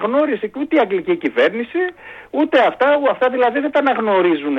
γνώρισε ούτε η αγγλική κυβέρνηση, ούτε αυτά δηλαδή δεν τα αναγνωρίζουν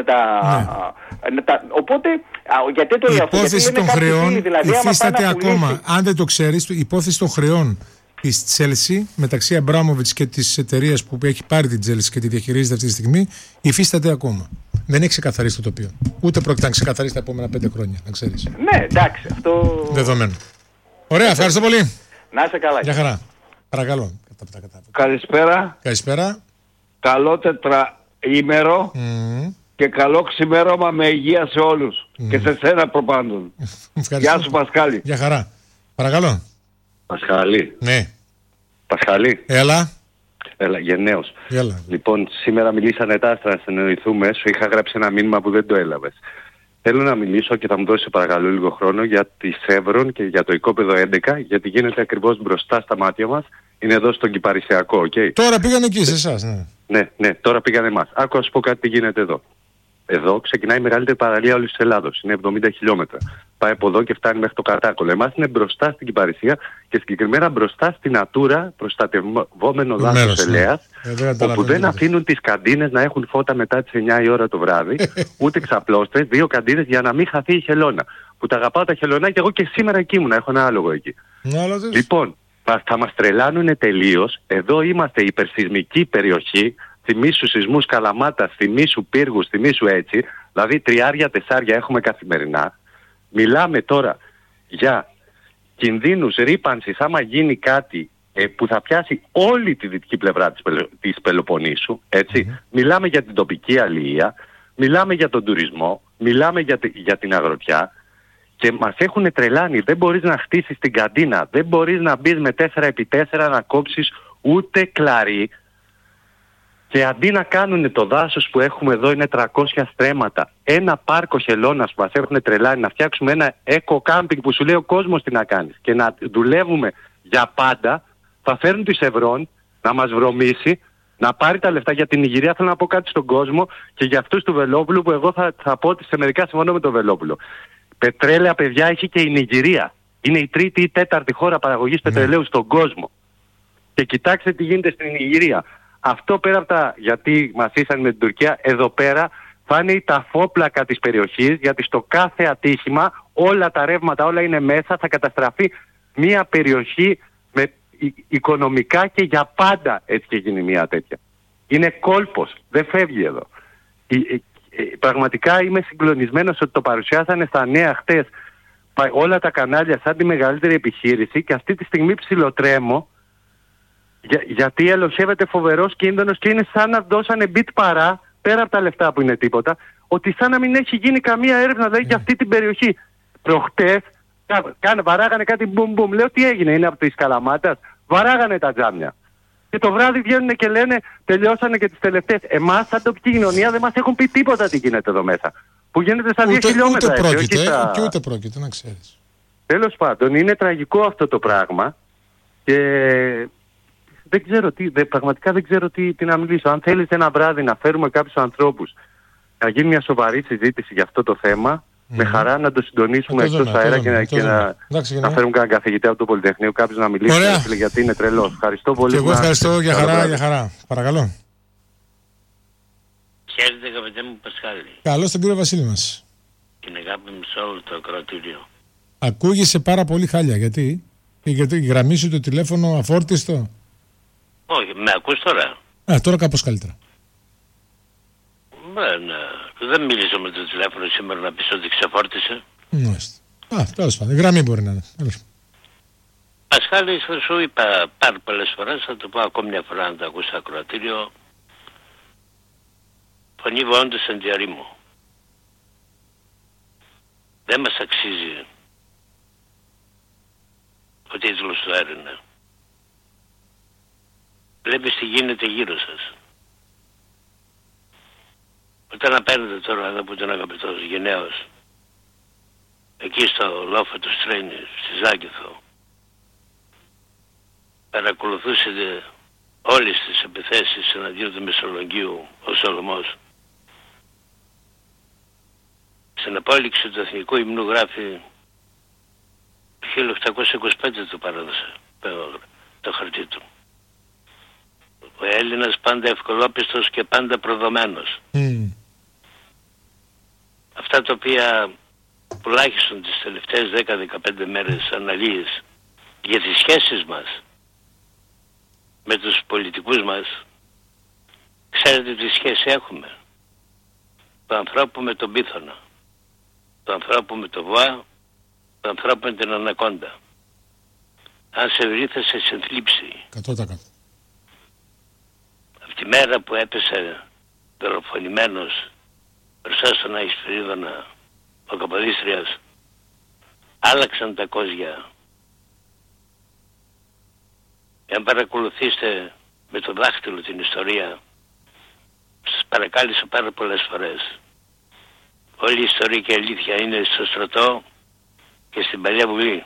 οπότε, γιατί το λέω αυτό? Η υπόθεση των χρεών δηλαδή, υφίσταται ακόμα. Αν δεν το ξέρεις, η υπόθεση των χρεών της Τσέλσι μεταξύ Αμπράμοβιτς και της εταιρείας που έχει πάρει την Τσέλσι και τη διαχειρίζεται αυτή τη στιγμή, υφίσταται ακόμα. Δεν έχει ξεκαθαρίσει το τοπίο. Ούτε πρόκειται να ξεκαθαρίσει τα επόμενα 5 χρόνια, να ξέρεις. Ναι, εντάξει, αυτό. Δεδομένο. Ωραία, ευχαριστώ πολύ. Να είσαι καλά. Γεια χαρά. Παρακαλώ. Καλησπέρα. Καλησπέρα. Καλό τετραήμερο και καλό ξημέρωμα με υγεία σε όλους. Και σε σένα προπάντων. Γεια σου Πασχάλη. Γεια χαρά. Παρακαλώ. Πασχάλη. Ναι. Πασχάλη. Έλα, γενναίος. Έλα. Λοιπόν, σήμερα μιλήσανε τα άστρα να συνεννοηθούμε. Σου είχα γράψει ένα μήνυμα που δεν το έλαβες. Θέλω να μιλήσω και θα μου δώσεις παρακαλώ λίγο χρόνο για τη Σεύρον και για το οικόπεδο 11, γιατί γίνεται ακριβώς μπροστά στα μάτια μας. Είναι εδώ στον Κυπαρισιακό, okay. Τώρα πήγαν εκεί σε εσάς, ναι. Ναι, τώρα πήγαν εμάς. Άκου να σου πω κάτι τι γίνεται εδώ. Εδώ ξεκινάει η μεγαλύτερη παραλία όλης της Ελλάδος. Είναι 70 χιλιόμετρα. Πάει από εδώ και φτάνει μέχρι το Κατάκολο. Εμάς είναι μπροστά στην Κυπαρισία και συγκεκριμένα μπροστά στην Natura, προστατευόμενο δάσος ελαιάς, όπου δεν αφήνουν τις καντίνες να έχουν φώτα μετά τις 9 η ώρα το βράδυ, ούτε ξαπλώστρες, 2 καντίνες για να μην χαθεί η χελώνα. Που τα αγαπάω τα χελωνάκια, εγώ και σήμερα εκεί ήμουν, έχω ένα άλογο εκεί. Λοιπόν, θα μας τρελάνουνε τελείως. Εδώ είμαστε υπερσεισμική περιοχή. Θυμήσου σεισμούς Καλαμάτας, θυμήσου πύργους, θυμήσου έτσι. Δηλαδή 3-4 έχουμε καθημερινά. Μιλάμε τώρα για κινδύνους ρύπανσης άμα γίνει κάτι που θα πιάσει όλη τη δυτική πλευρά της Πελοποννήσου. Έτσι. Μιλάμε για την τοπική αλληλεία, μιλάμε για τον τουρισμό, μιλάμε για την αγροτιά. Και μας έχουν τρελάνει. Δεν μπορείς να χτίσεις την καντίνα. Δεν μπορείς να μπεις με 4x4 να κόψεις ούτε κλαρί. Και αντί να κάνουν το δάσος που έχουμε εδώ είναι 300 στρέμματα. Ένα πάρκο χελώνας που μας έχουν τρελάνει. Να φτιάξουμε ένα eco-camping που σου λέει ο κόσμος τι να κάνεις. Και να δουλεύουμε για πάντα. Θα φέρουν τη Σεύρον να μας βρωμίσει. Να πάρει τα λεφτά για την Ιγυρία. Θέλω να πω κάτι στον κόσμο. Και για αυτούς του Βελόπουλου που εγώ θα πω ότι σε μερικά συμφωνώ με τον Βελόπουλο. Πετρέλαια, παιδιά, έχει και η Νιγηρία. Είναι η 3η ή 4η χώρα παραγωγής πετρελαίου στον κόσμο. Και κοιτάξτε τι γίνεται στην Νιγηρία. Αυτό πέρα από τα γιατί μας ήσαν με την Τουρκία, εδώ πέρα θα είναι η ταφόπλακα της περιοχής, γιατί στο κάθε ατύχημα όλα τα ρεύματα, όλα είναι μέσα, θα καταστραφεί μια περιοχή με οικονομικά και για πάντα έτσι και γίνει μια τέτοια. Είναι κόλπος, δεν φεύγει εδώ. Πραγματικά είμαι συγκλονισμένος ότι το παρουσιάσανε στα νέα χτες όλα τα κανάλια σαν τη μεγαλύτερη επιχείρηση και αυτή τη στιγμή ψιλοτρέμω γιατί ελοχεύεται φοβερός κίνδυνος και είναι σαν να δώσανε μπιτ παρά πέρα από τα λεφτά που είναι τίποτα, ότι σαν να μην έχει γίνει καμία έρευνα δηλαδή για αυτή την περιοχή. Προχτές βαράγανε κάτι μπουμ, λέω τι έγινε, είναι από τις Καλαμάτας, βαράγανε τα τζάμια. Και το βράδυ βγαίνουν και λένε τελειώσανε και τις τελευταίες. Εμάς σαν τοπική κοινωνία δεν μας έχουν πει τίποτα τι γίνεται εδώ μέσα. Που γίνεται στα 2 χιλιόμετρα. Ούτε πρόκειται να ξέρεις. Τέλος πάντων είναι τραγικό αυτό το πράγμα και δεν ξέρω πραγματικά δεν ξέρω τι να μιλήσω. Αν θέλεις ένα βράδυ να φέρουμε κάποιους ανθρώπους να γίνει μια σοβαρή συζήτηση για αυτό το θέμα, με χαρά να το συντονίσουμε εκτός αέρα και να φέρουμε κανένα καθηγητή από το Πολυτεχνείο, κάποιος να μιλήσει γιατί είναι τρελός. Ευχαριστώ πολύ. Και εγώ ευχαριστώ, για χαρά. Παρακαλώ. Χαίρετε καπετέ μου Πασχάλη. Καλώς τον κύριο Βασίλη μας. Την αγάπη μου σε όλο το ακροατήριο. Ακούγεσαι πάρα πολύ χάλια, γιατί η γραμμή σου το τηλέφωνο αφόρτιστο. Όχι, με ακούς τώρα. Τώρα κάπως καλύτερα. Ναι. Δεν μίλησα με το τηλέφωνο σήμερα να πεις ότι ξεφόρτισε. Μάλιστα. Τέλος πάντων. Η γραμμή μπορεί να είναι. Πασχάλη, σου είπα πάρα πολλές φορές, θα το πω ακόμη μια φορά να το ακούσει στο ακροατήριο. Φωνή βοώντας εν διαρρήμου. Δεν μας αξίζει ο τίτλος του Έλληνα. Βλέπεις τι γίνεται γύρω σας. Όταν απέναντι τώρα εδώ που τον αγαπητός γενναίος, εκεί στο λόφο του Στρένη, στη Ζάκηθο, παρακολουθούσετε όλες τις επιθέσεις εναντίον του Μεσολογγίου ο Σολομός. Στην απόλυξη του Εθνικού Υμνού γράφει 1825 το παράδοσε το χαρτί του. Έλληνας πάντα ευκολόπιστος και πάντα προδομένος. Αυτά τα οποία τουλάχιστον τις τελευταίες 10-15 μέρες αναλύεις για τις σχέσεις μας με τους πολιτικούς μας, ξέρετε τι σχέση έχουμε. Το ανθρώπου με τον πίθωνα, το ανθρώπου με το βοά, το ανθρώπου με την ανακόντα. Αν σε βρει θα σε συνθλίψει. 100%. Από τη μέρα που έπεσε δολοφονημένος μπροστά στον Άγιο Σπυρίδωνα ο Καποδίστριας, άλλαξαν τα κόζια. Εάν παρακολουθήσετε με το δάχτυλο την ιστορία, σας παρακάλεσα πάρα πολλές φορές. Όλη η ιστορία και η αλήθεια είναι στο στρατό και στην Παλιά Βουλή.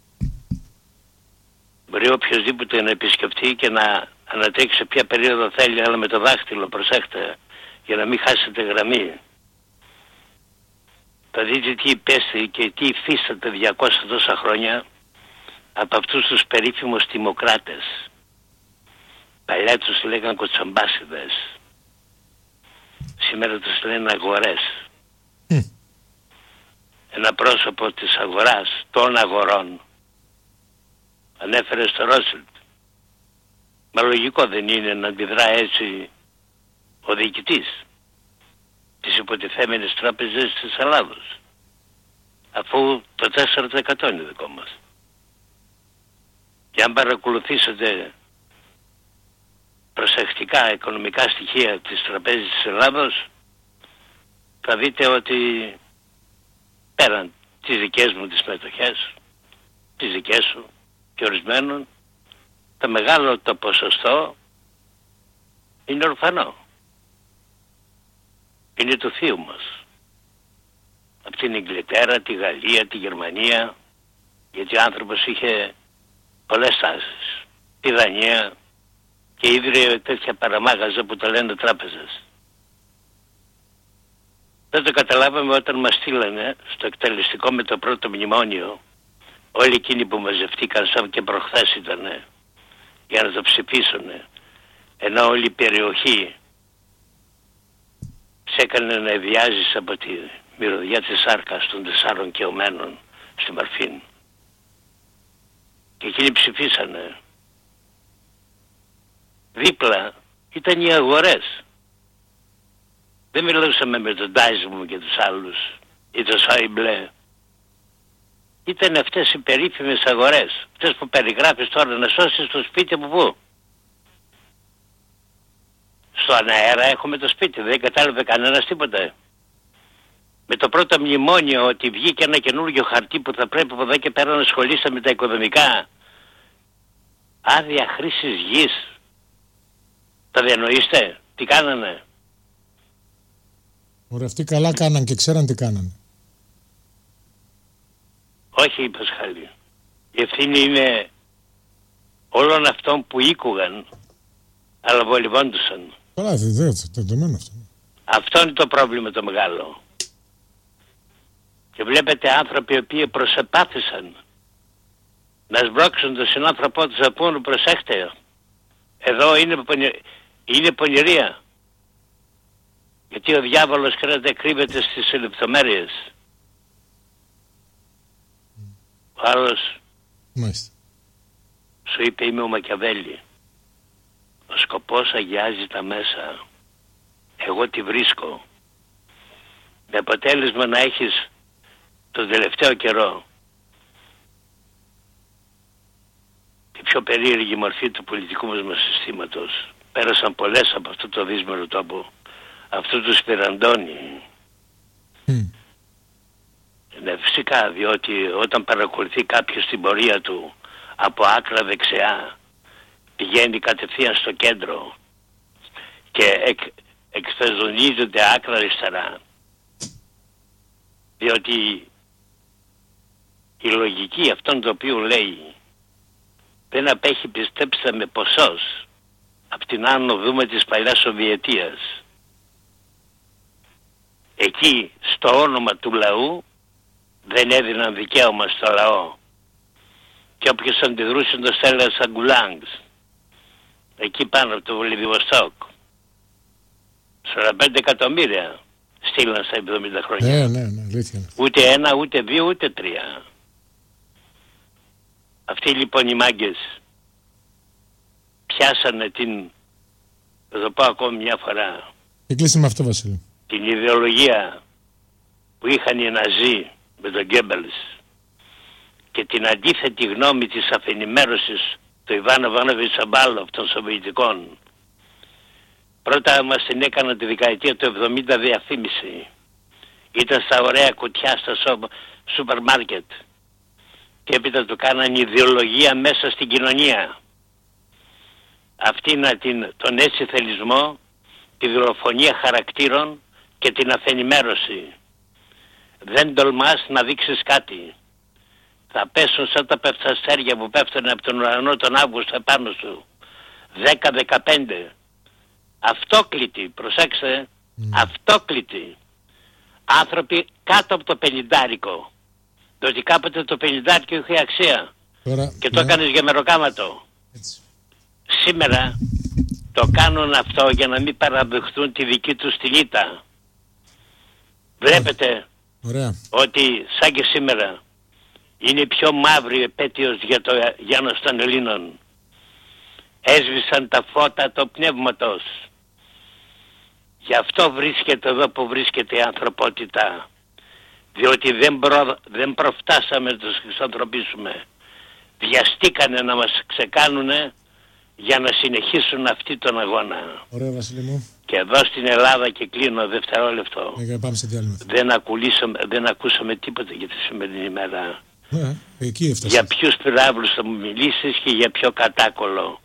Μπορεί οποιοδήποτε να επισκεφτεί και να ανατρέξει σε ποια περίοδο θέλει, αλλά με το δάχτυλο, προσέχτε, για να μην χάσετε γραμμή. Θα δείτε τι υπέστη και τι υφίσταται 200 τόσα χρόνια από αυτούς τους περίφημους τιμοκράτες. Παλιά τους λέγαν κοτσαμπάσιδες. Σήμερα τους λένε αγορές. Ένα πρόσωπο της αγοράς, των αγορών, ανέφερε στο Ρόσελτ. Μα λογικό δεν είναι να αντιδρά έτσι ο διοικητής της υποτιθέμενης τράπεζας της Ελλάδος, αφού το 4% είναι δικό μας. Και αν παρακολουθήσετε προσεκτικά οικονομικά στοιχεία της τραπέζης της Ελλάδος, θα δείτε ότι πέραν τις δικές μου τις μετοχές, τις δικές σου και ορισμένων, το μεγάλο το ποσοστό είναι ορφανό. Είναι του θείου μας. Από την Ιγκλητέρα, τη Γαλλία, τη Γερμανία, γιατί ο άνθρωπος είχε πολλές τάσεις. Τη Δανία και ίδρυε τέτοια παραμάγαζα που τα λένε τράπεζες. Δεν το καταλάβαμε όταν μας στείλανε στο εκτελεστικό με το πρώτο μνημόνιο, όλοι εκείνοι που μαζευτήκαν, σαν και προχθές ήτανε, για να το ψηφίσουνε, ενώ όλη η περιοχή σε έκανε να εδιάζεις από τη μυρωδιά της σάρκας των 4 κεωμένων στη Μαρφίν. Και εκείνοι ψηφίσανε. Δίπλα ήταν οι αγορές. Δεν μιλούσαμε με τον Ντάισμου και τους άλλους ή τον Σάιμπλε. Ήταν αυτές οι περίφημες αγορές, αυτές που περιγράφεις τώρα, να σώσεις το σπίτι από πού. Στον αέρα έχουμε το σπίτι, δεν κατάλαβε κανένας τίποτα. Με το πρώτο μνημόνιο ότι βγήκε ένα καινούργιο χαρτί που θα πρέπει από εδώ και πέρα να ασχολείστε με τα οικοδομικά. Άδεια χρήσης γης. Τα διανοείστε, τι κάνανε. Ωραία, αυτοί καλά κάναν και ξέραν τι κάνανε. Όχι, Πασχάλη. Η ευθύνη είναι όλων αυτών που ήκουγαν, αλλά βολευόντουσαν. Καλά, δεδομένο αυτό. Αυτό είναι το πρόβλημα το μεγάλο. Και βλέπετε άνθρωποι οι οποίοι προσεπάθησαν να σμπρώξουν τον συνάνθρωπό τους, να πούν προσέχτε, εδώ είναι πονηρία. Γιατί ο διάβολος κρύβεται στις λεπτομέρειες. Ο άλλος σου είπε είμαι ο Μακιαβέλη. Ο σκοπός αγιάζει τα μέσα. Εγώ τη βρίσκω. Με αποτέλεσμα να έχεις τον τελευταίο καιρό τη πιο περίεργη μορφή του πολιτικού μας συστήματος. Πέρασαν πολλές από αυτό το δύσμερο τόπο, αυτού του Σπυραντώνη. Ναι, φυσικά, διότι όταν παρακολουθεί κάποιος την πορεία του από άκρα δεξιά, πηγαίνει κατευθείαν στο κέντρο και εκφεζονίζεται άκρα αριστερά, διότι η λογική αυτών το οποίο λέει δεν απέχει, πιστέψτε με, ποσός από την άνοδο της παλιάς Σοβιετίας. Εκεί στο όνομα του λαού δεν έδιναν δικαίωμα στο λαό. Και όποιος αντιδρούσε το στέλνε σαν γκουλάγς. εκεί πάνω από το Βλαδιβοστόκ. 45 εκατομμύρια στείλαν στα 70 χρόνια. Ναι, αλήθεια. Ούτε 1, ούτε 2, ούτε 3. Αυτοί λοιπόν οι μάγκες πιάσανε θα το πω ακόμη μια φορά, και κλείσει με αυτό, Βασίλη, την ιδεολογία που είχαν οι Ναζί με τον Γκέμπελς και την αντίθετη γνώμη της αφενημέρωσης του Ιβάν Ιβάνοβιτς Αμπάλοφ των Σοβιετικών. Πρώτα μας την έκαναν τη δεκαετία του 70 διαφήμιση. Ήταν στα ωραία κουτιά στα σούπερ μάρκετ. Και έπειτα του κάναν ιδεολογία μέσα στην κοινωνία. Τον έτσι θελισμό, τη δολοφονία χαρακτήρων και την αφενημέρωση. Δεν τολμάς να δείξεις κάτι. Θα πέσουν σαν τα πεφταστέρια που πέφτουν από τον ουρανό τον Αύγουστο επάνω σου. 10-15. Αυτόκλητοι, προσέξτε, αυτόκλητοι. Άνθρωποι κάτω από το 50. Διότι κάποτε το 50 είχε αξία. Τώρα, και το έκανες για μεροκάματο. Έτσι. Σήμερα το κάνουν αυτό για να μην παραδεχτούν τη δική τους την ήττα. Βλέπετε ότι σαν και σήμερα είναι η πιο μαύρη επέτειος για το Γιάννος των Ελλήνων. Έσβησαν τα φώτα του πνεύματος. Γι' αυτό βρίσκεται εδώ που βρίσκεται η ανθρωπότητα. Διότι δεν προφτάσαμε να τους εξανθρωπίσουμε. Βιαστήκανε να μας ξεκάνουνε για να συνεχίσουν αυτή τον αγώνα. Ωραία, Βασίλη μου. Και εδώ στην Ελλάδα, και κλείνω δευτερόλεπτο, πάμε σε διάλειμμα. Δεν ακούσαμε τίποτα για τη σημερινή ημέρα. Εκεί έφτασε. Για ποιους πυράβλους θα μου μιλήσεις και για ποιο κατάκολο.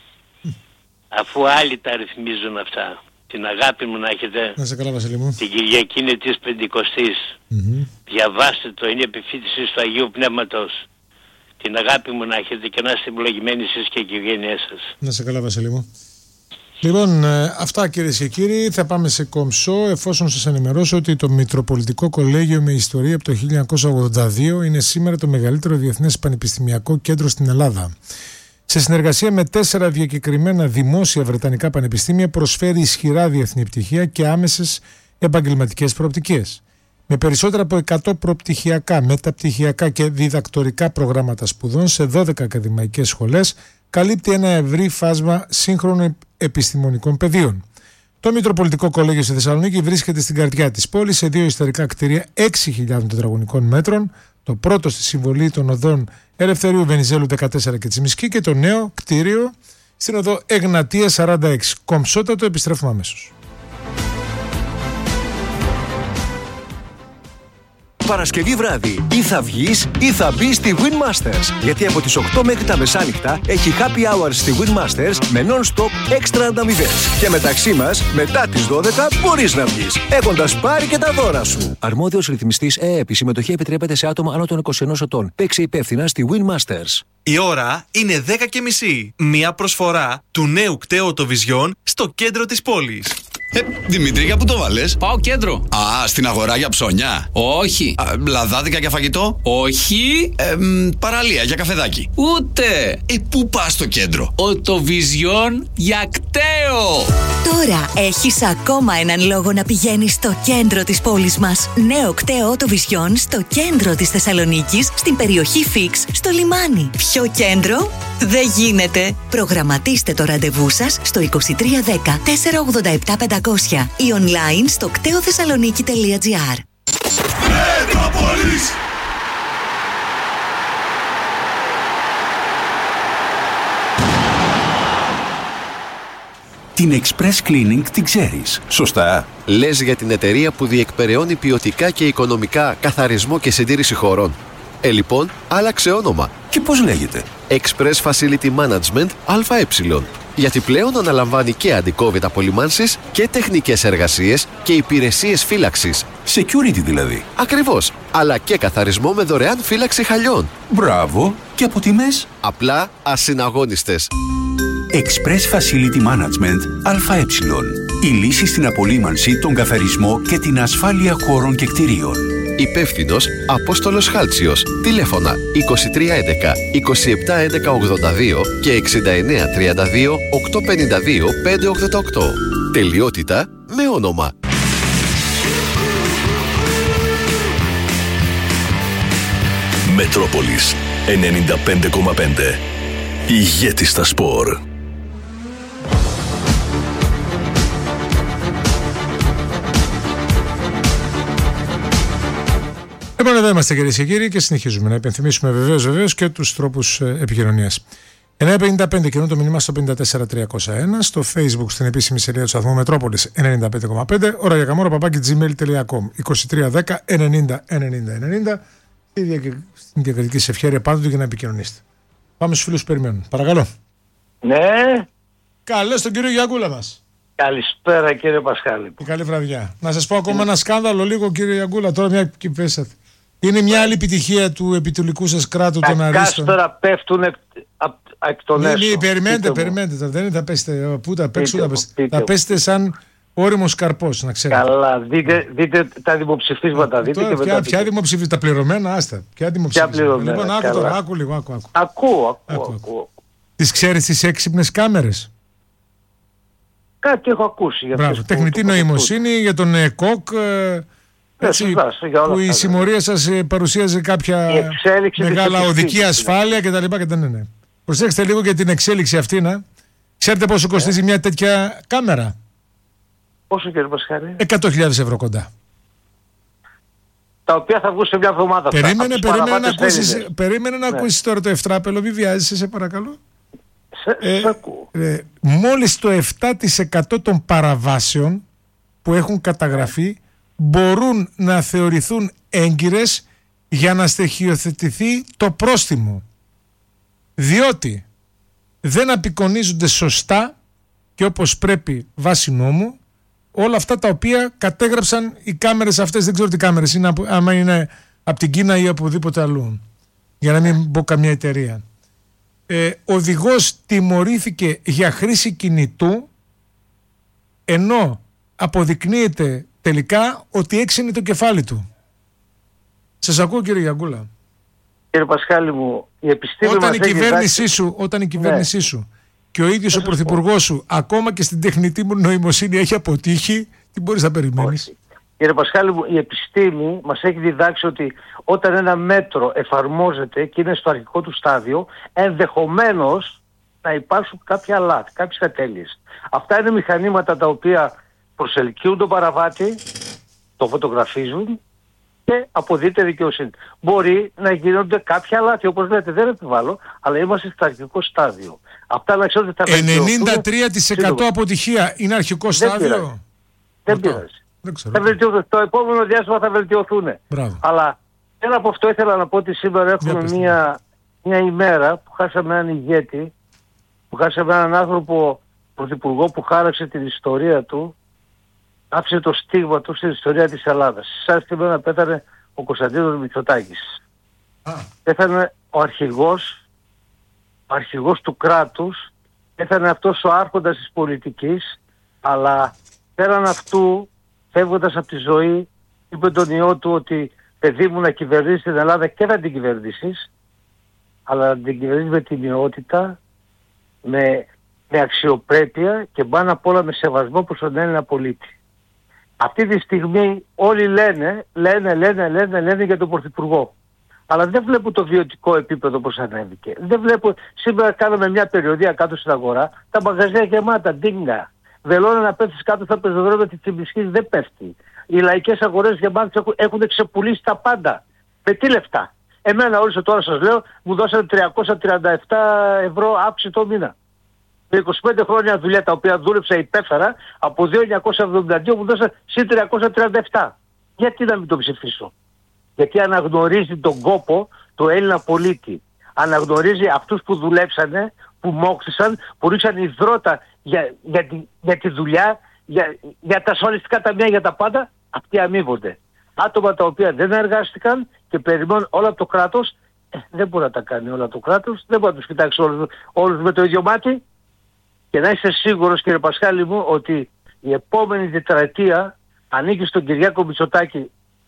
Αφού άλλοι τα ρυθμίζουν αυτά. Την αγάπη μου να έχετε. Να σε καλά, Βασίλη μου. Την Κυριακή είναι της Πεντηκοστής. Διαβάστε το, είναι επιφύτηση του Αγίου Πνεύματος. Την αγάπη μου να έχετε και να είστε ευλογημένοι εσείς και η οικογένειά σας. Να σε καλά, Βασίλη μου. Λοιπόν, αυτά κυρίες και κύριοι. Θα πάμε σε κομψό, εφόσον σας ενημερώσω ότι το Μητροπολιτικό Κολέγιο με Ιστορία από το 1982 είναι σήμερα το μεγαλύτερο διεθνές πανεπιστημιακό κέντρο στην Ελλάδα. Σε συνεργασία με 4 διακεκριμένα δημόσια βρετανικά πανεπιστήμια προσφέρει ισχυρά διεθνή πτυχία και άμεσες επαγγελματικές προοπτικές. Με περισσότερα από 100 προπτυχιακά, μεταπτυχιακά και διδακτορικά προγράμματα σπουδών σε 12 ακαδημαϊκές σχολές, καλύπτει ένα ευρύ φάσμα σύγχρονων επιστημονικών πεδίων. Το Μητροπολιτικό Κολέγιο στη Θεσσαλονίκη βρίσκεται στην καρδιά της πόλης, σε 2 ιστορικά κτίρια 6.000 τετραγωνικών μέτρων, το πρώτο στη συμβολή των οδών Ελευθερίου Βενιζέλου 14 και Τσιμισκή και το νέο κτίριο στην οδό Εγνατία 46. Κομψότατο, επιστρέφουμε αμέσως. Παρασκευή βράδυ ή θα βγεις ή θα μπεις στη Win Masters. Γιατί από τις 8 μέχρι τα μεσάνυχτα έχει happy hours στη Win Masters με non-stop έξτρα ανταμοιβές. Και μεταξύ μας, μετά τις 12 μπορείς να βγεις, έχοντας πάρει και τα δώρα σου. Αρμόδιος ρυθμιστής ΕΕΠ. Η συμμετοχή επιτρέπεται σε άτομα άνω των 21 ετών. Παίξε υπεύθυνα στη Win Masters. Η ώρα είναι 10:30. Μια προσφορά του νέου κταίου το Vision στο κέντρο της πόλης. Δημήτρη, για πού το βάλες? Πάω κέντρο. Α, στην αγορά για ψώνια. Όχι. Λαδάδικα για φαγητό. Όχι. Παραλία για καφεδάκι. Ούτε. Πού πας στο κέντρο? Το Vision για κταίο. Τώρα έχεις ακόμα έναν λόγο να πηγαίνεις στο κέντρο της πόλης μας. Νέο κταίο το Vision στο κέντρο της Θεσσαλονίκης, στην περιοχή Φίξ, στο λιμάνι. Ποιο κέντρο? Δεν γίνεται. Προγραμματίστε το ραντεβού σας στο 2310 487 500 ή online στο κτεοθεσσαλονίκη.gr. Μετρόπολης! Την Express Cleaning την ξέρεις, σωστά? Λες για την εταιρεία που διεκπεραιώνει ποιοτικά και οικονομικά καθαρισμό και συντήρηση χώρων. Λοιπόν, άλλαξε όνομα. Και πώς λέγεται? Express Facility Management ΑΕ. Γιατί πλέον αναλαμβάνει και αντικόβιτα απολυμάνσεις και τεχνικές εργασίες και υπηρεσίες φύλαξης. Security δηλαδή. Ακριβώς. Αλλά και καθαρισμό με δωρεάν φύλαξη χαλιών. Μπράβο. Και από τιμές? Απλά ασυναγώνιστες. Express Facility Management ΑΕ. Η λύση στην απολύμανση, τον καθαρισμό και την ασφάλεια χώρων και κτηρίων. Υπεύθυνος Απόστολος Χάλτσιος. Τηλέφωνα 2311 2711 82 και 6932 852 588. Τελειότητα με όνομα. Μετρόπολης 95,5. Ηγέτη στα σπορ. Λοιπόν, εδώ είμαστε κυρίες και κύριοι και συνεχίζουμε να υπενθυμίσουμε βεβαίως και τους τρόπους επικοινωνίας. 9.55 και το μήνυμα στο 54301, στο Facebook στην επίσημη σελίδα του σταθμού Μετρόπολης 95,5, ώρα για καμόρα @gmail.com 2310 90 90 90. Στην διακριτική σε ευχέρεια πάντοτε για να επικοινωνήσετε. Πάμε στους φίλους που περιμένουν. Παρακαλώ. Ναι. Καλώς τον κύριο Γιαγκούλα μας. Καλησπέρα κύριε Πασχάλη. Καλή βραδιά. Να σας πω ακόμα ένα σκάνδαλο λίγο κύριε Γιαγκούλα, τώρα μια και πέσατε. Είναι μια άλλη επιτυχία του επιτελικού σας κράτου των Αρίστων. Τα κάστρα πέφτουν εκ των έσω. Ναι, περιμένετε. Δεν θα πέσετε πού τα παίξουν, θα πέσετε σαν όριμος καρπός, να ξέρετε. Καλά, δείτε τα δημοψηφίσματα. Ποια δημοψηφίσματα, τα πληρωμένα, άστα. Ποια δημοψηφίσματα. Λοιπόν, άκου λίγο. Ακούω. Τις ξέρεις τις έξυπνες κάμερες? Κάτι έχω ακούσει. Μπράβο, τεχνητή νοημοσύνη για τον ΕΚΟΚ, που η συμμορία σας παρουσίαζε κάποια μεγάλα οδική ασφάλεια κτλ. Ναι. Προσέξτε λίγο για την εξέλιξη αυτή. Ξέρετε πόσο κοστίζει μια τέτοια κάμερα? Πόσο κύριε Πασχάλη? 100.000 ευρώ κοντά. Τα οποία θα βγουν σε μια εβδομάδα. Περίμενε να ακούσεις τώρα το ευτράπελο, μη βιάζεσαι, σε παρακαλώ. Μόλις το 7% των παραβάσεων που έχουν καταγραφεί μπορούν να θεωρηθούν έγκυρες για να στοιχειοθετηθεί το πρόστιμο, διότι δεν απεικονίζονται σωστά και όπως πρέπει βάσει νόμου όλα αυτά τα οποία κατέγραψαν οι κάμερες αυτές. Δεν ξέρω τι κάμερες είναι, άμα είναι από την Κίνα ή από οπουδήποτε αλλού, για να μην πω καμία εταιρεία. Οδηγός τιμωρήθηκε για χρήση κινητού, ενώ αποδεικνύεται τελικά ότι έξινε το κεφάλι του. Σας ακούω κύριε Γιαγκούλα. Κύριε Πασχάλη μου, η επιστήμη όταν η κυβέρνησή σου και ο ίδιος ο πρωθυπουργός σου ακόμα και στην τεχνητή νοημοσύνη έχει αποτύχει, τι μπορείς να περιμένεις? Όχι. Κύριε Πασχάλη μου, η επιστήμη μας έχει διδάξει ότι όταν ένα μέτρο εφαρμόζεται και είναι στο αρχικό του στάδιο, ενδεχομένως να υπάρξουν κάποια λάθη, κάποιες ατέλειες. Αυτά είναι μηχανήματα τα οποία προσελκύουν τον παραβάτη, το φωτογραφίζουν και αποδείται δικαιοσύνη. Μπορεί να γίνονται κάποια λάθη, όπως λέτε, δεν επιβάλλω, αλλά είμαστε στο αρχικό στάδιο. Αυτά να ξέρετε θα βελτιωθούν. 93% αποτυχία είναι αρχικό στάδιο. Δεν πειράζει. Το επόμενο διάστημα θα βελτιωθούν. Αλλά ένα από αυτό ήθελα να πω ότι σήμερα έχουμε μια ημέρα που χάσαμε έναν ηγέτη, που χάσαμε έναν άνθρωπο πρωθυπουργό που χάραξε την ιστορία του, άφησε το στίγμα του στην ιστορία της Ελλάδας. Σαν στιγμή πέθανε ο Κωνσταντίνος Μητσοτάκης. Πέθανε ο αρχηγός του κράτους, πέθανε αυτός ο άρχοντας της πολιτικής, αλλά πέραν αυτού, φεύγοντας από τη ζωή, είπε τον ιό του ότι παιδί μου να κυβερνήσει την Ελλάδα και να την κυβερνήσεις, αλλά να την κυβερνήσεις με τιμιότητα, με αξιοπρέπεια και πάνω απ' όλα με σεβασμό προς τον Έλληνα πολίτη. Αυτή τη στιγμή όλοι λένε για τον Πρωθυπουργό. Αλλά δεν βλέπω το βιωτικό επίπεδο πώς ανέβηκε. Δεν βλέπω, σήμερα κάναμε μια περιοδία κάτω στην αγορά, τα μαγαζιά γεμάτα, ντίνγκα. Βελόνα να πέφτεις κάτω στα πεζοδρόμια της Τσιμπισκής δεν πέφτει. Οι λαϊκές αγορές γεμάτες έχουν ξεπουλήσει τα πάντα. Με τι λεφτά? Εμένα όλους τώρα σας λέω, μου δώσανε 337 ευρώ άψη το μήνα. Με 25 χρόνια δουλειά τα οποία δούλεψα υπέφερα, από 2.972 μου δώσανε συν 337. Γιατί να μην το ψηφίσω? Γιατί αναγνωρίζει τον κόπο του Έλληνα πολίτη. Αναγνωρίζει αυτούς που δουλέψανε, που μόχθησαν, που ρίξαν υδρότα για τη δουλειά, για τα ασφαλιστικά ταμεία, για τα πάντα. Αυτοί αμείβονται. Άτομα τα οποία δεν εργάστηκαν και περιμένουν όλα από το κράτος, δεν μπορεί να τα κάνει όλα το κράτος, δεν μπορεί να τους κοιτάξει όλους με το ίδιο μάτι. Και να είστε σίγουρος κύριε Πασχάλη μου ότι η επόμενη τετραετία ανήκει στον Κυριάκο Μητσοτάκη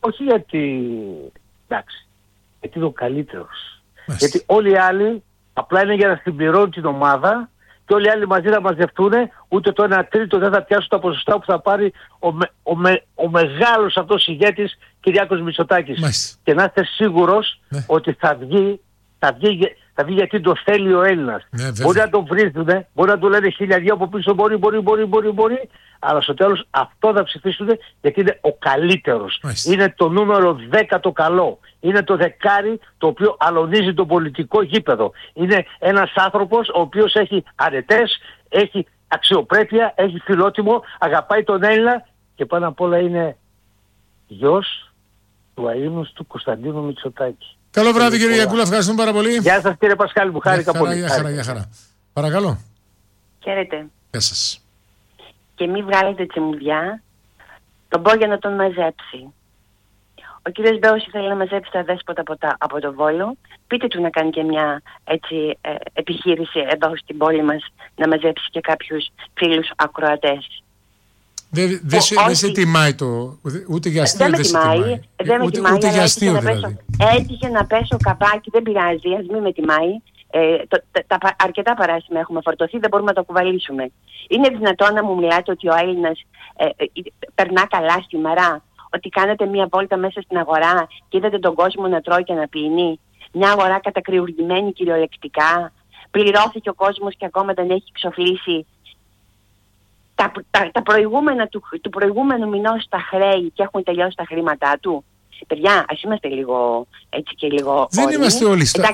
Όχι γιατί, εντάξει, γιατί είναι ο καλύτερος. Γιατί όλοι οι άλλοι απλά είναι για να συμπληρώνουν την ομάδα και όλοι οι άλλοι μαζί να μαζευτούν, ούτε το 1/3 δεν θα πιάσουν τα ποσοστά που θα πάρει ο μεγάλος αυτός ηγέτης Κυριάκος Μητσοτάκης. Και να είστε σίγουρος ότι θα βγει γιατί το θέλει ο Έλληνας. Μπορεί να τον βρίζουν, μπορεί να του λένε 1000 από πίσω, μπορεί, αλλά στο τέλος αυτό θα ψηφίσουν γιατί είναι ο καλύτερος. Είναι το νούμερο 10 το καλό. Είναι το δεκάρι το οποίο αλωνίζει το πολιτικό γήπεδο. Είναι ένας άνθρωπος ο οποίος έχει αρετές, έχει αξιοπρέπεια, έχει φιλότιμο, αγαπάει τον Έλληνα και πάνω απ' όλα είναι γιος του αείμνους του Κωνσταντίνου Μητσοτάκη. Καλό βράδυ κύριε Γιακούλα, ευχαριστούμε πάρα πολύ. Γεια σας κύριε Πασχάλη, μου χάρηκα πολύ. Γεια χαρά. Παρακαλώ. Χαίρετε. Γεια σας. Και μη βγάλετε τσιμουδιά, τον Μπόγια να τον μαζέψει. Ο κύριος Μπέος ήθελε να μαζέψει τα δέσποτα από το Βόλο. Πείτε του να κάνει και μια επιχείρηση εδώ στην πόλη μας, να μαζέψει και κάποιους φίλους ακροατές. Δεν σε τιμάει το. Ούτε για αστείο δεν σε τιμάει. Ούτε για αστείο δηλαδή. Έτυχε να πέσω καβάκι, δεν πειράζει, ας μην με τιμάει. Αρκετά παράσημα έχουμε φορτωθεί, δεν μπορούμε να το κουβαλήσουμε. Είναι δυνατόν να μου μιλάτε ότι ο Έλληνας περνά καλά σήμερα, ότι κάνετε μια βόλτα μέσα στην αγορά και είδατε τον κόσμο να τρώει και να πίνει? Μια αγορά κατακριουργημένη κυριολεκτικά, πληρώθηκε ο κόσμος και ακόμα δεν έχει ξοφλήσει τα προηγούμενα του προηγούμενου μηνός τα χρέη και έχουν τελειώσει τα χρήματά του. Παιδιά, ας είμαστε λίγο έτσι και λίγο. Δεν όριμοι. είμαστε όλοι στα.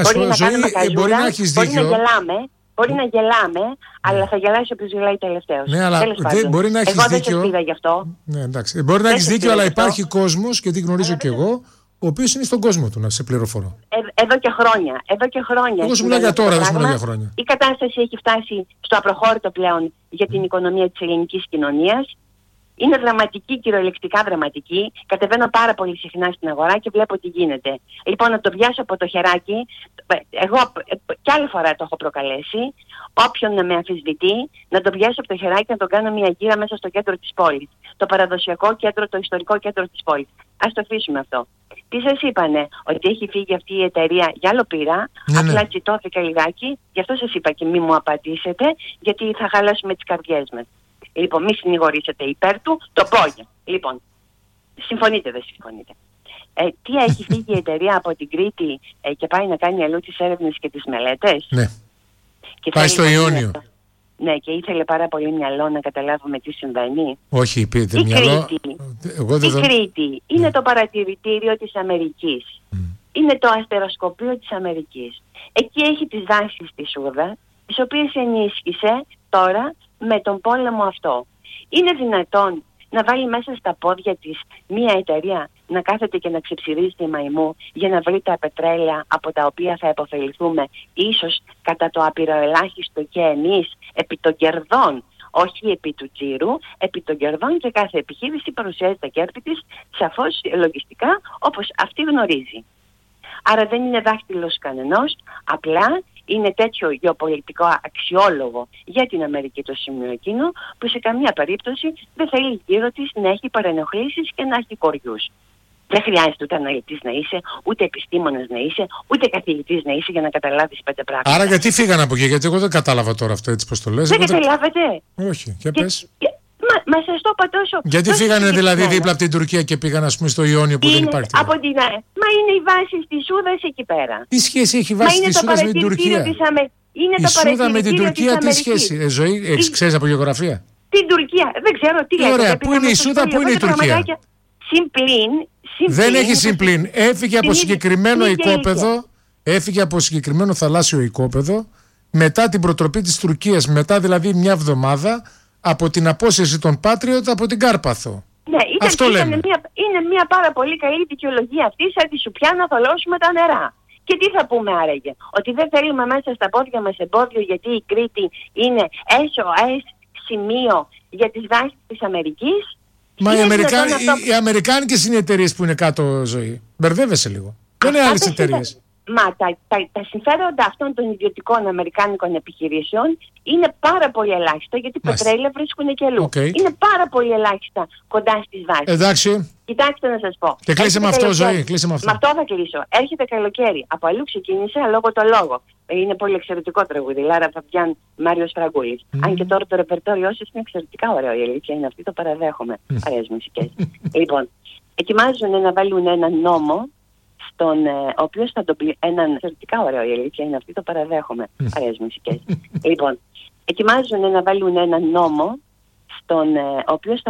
Μπορεί να έχεις δίκιο. Μπορεί να γελάμε, αλλά θα γελάσει όποιος γελάει τελευταίος. Ναι, αλλά μπορεί να έχεις δίκιο. Εγώ δεν σε γι' αυτό. Ναι, εντάξει. Μπορεί να έχεις δίκιο, αλλά υπάρχει κόσμος, και τι γνωρίζω κι εγώ, ο οποίος είναι στον κόσμο του, να σε πληροφορώ. Εδώ και χρόνια. Εγώ σου μιλάω για τώρα, δεν σου μιλάω για χρόνια. Η κατάσταση έχει φτάσει στο απροχώρητο πλέον για την οικονομία της ελληνικής κοινωνίας. Είναι δραματική, κυριολεκτικά δραματική. Κατεβαίνω πάρα πολύ συχνά στην αγορά και βλέπω τι γίνεται. Λοιπόν, να το πιάσω από το χεράκι, εγώ κι άλλη φορά το έχω προκαλέσει, όποιον να με αμφισβητεί, να το πιάσω από το χεράκι και να τον κάνω μια γύρα μέσα στο κέντρο της πόλης. Το παραδοσιακό κέντρο, το ιστορικό κέντρο της πόλης. Ας το αφήσουμε αυτό. Τι σας είπανε? Ότι έχει φύγει αυτή η εταιρεία για άλλο πήρα, απλά τσιτώθηκα λιγάκι, γι' αυτό σας είπα και μη μου απαντήσετε, γιατί θα χαλάσουμε τις καρδιές μας. Λοιπόν, μη συνηγορήσετε υπέρ του, το Μπόγια. Λοιπόν, συμφωνείτε, δεν συμφωνείτε? Τι έχει φύγει η εταιρεία από την Κρήτη και πάει να κάνει αλλού τις έρευνες και τις μελέτες? Ναι. Και πάει στο Ιόνιο. Ναι, και ήθελε πάρα πολύ μυαλό να καταλάβουμε τι συμβαίνει. Όχι, πείτε η μυαλό. Η Κρήτη είναι το παρατηρητήριο της Αμερικής. Είναι το αστεροσκοπείο της Αμερικής. Εκεί έχει τις δάσεις της Σούδα, τις οποίες ενίσχυσε τώρα με τον πόλεμο αυτό. Είναι δυνατόν να βάλει μέσα στα πόδια της μία εταιρεία να κάθεται και να ξεψηρίζει τη μαϊμού για να βρει τα πετρέλαια από τα οποία θα επωφεληθούμε ίσως κατά το απειροελάχιστο και εμείς επί των κερδών, όχι επί του τζίρου, επί των κερδών, και κάθε επιχείρηση παρουσιάζει τα κέρδη της σαφώς λογιστικά όπως αυτή γνωρίζει. Άρα δεν είναι δάχτυλος κανενός, απλά είναι τέτοιο γεωπολιτικό αξιόλογο για την Αμερική το σημείο εκείνο που σε καμία περίπτωση δεν θέλει γύρω της να έχει παρενοχλήσεις και να έχει κοριούς. Δεν χρειάζεται ούτε αναλυτής να είσαι, ούτε επιστήμονας να είσαι, ούτε καθηγητής να είσαι για να καταλάβεις 5 πράγματα. Άρα γιατί φύγαν από εκεί? Γιατί εγώ δεν κατάλαβα τώρα αυτό έτσι πως το λες. Δεν καταλάβετε? Όχι, για πες. Μα σας το είπα τόσο. Γιατί φύγανε δηλαδή δίπλα από την Τουρκία και πήγαν, ας πούμε, στο Ιόνιο που δεν υπάρχει? Από την Μα είναι η βάση της Σούδας εκεί πέρα. Τι σχέση έχει η βάση της Σούδας με την Τουρκία? Η Σούδα με την Τουρκία τι σχέση? Ζωή, ξέρεις από γεωγραφία? Την Τουρκία, δεν ξέρω τι λέτε. Ωραία, πού είναι η Σούδα, πού είναι η Τουρκία? Δεν έχει συμπλήν. Έφυγε από συγκεκριμένο οικόπεδο, έφυγε από συγκεκριμένο θαλάσσιο οικόπεδο μετά την προτροπή της Τουρκίας, μετά δηλαδή μια εβδομάδα από την απόσυρση των Patriot από την Κάρπαθο. Ναι, είναι μια πάρα πολύ καλή δικαιολογία αυτή, σαν τη σουπιά να θολώσουμε τα νερά. Και τι θα πούμε άραγε? Ότι δεν θέλουμε μέσα στα πόδια μας εμπόδιο γιατί η Κρήτη είναι SOS σημείο για τις δάσεις της Αμερικής? Μα οι αμερικάνικες είναι οι εταιρείες που είναι κάτω, Ζωή. Μπερδεύεσαι λίγο. Δεν είναι άλλες εταιρείες. τα συμφέροντα αυτών των ιδιωτικών αμερικάνικων επιχειρήσεων είναι πάρα πολύ ελάχιστα, γιατί πετρέλαια βρίσκουν και αλλού. Είναι πάρα πολύ ελάχιστα κοντά στις βάσεις. Εντάξει. Κοιτάξτε να σας πω. Και κλείσε με αυτό, Ζωή. Κλείσε με αυτό. Με αυτό θα κλείσω. Έρχεται καλοκαίρι. Από αλλού ξεκίνησε, λόγω το λόγο. Είναι πολύ εξαιρετικό τραγούδι. Λάρα Φαβιάν, Μάριος Φραγκούλης. Αν και τώρα το ρεπερτόριό σας είναι εξαιρετικά ωραίο. Η αλήθεια είναι αυτή, το παραδέχομαι. Ωραίες μουσικές. Λοιπόν, ετοιμάζουν να βάλουν έναν νόμο, ο οποίος θα το πει έναν εξαιρετικά ωραίο, η αλήθεια είναι αυτή, το παραδέχομαι. Ωραίες μουσικές. Λοιπόν, ετοιμάζουν να βάλουν έναν νόμο, ο οποίος θα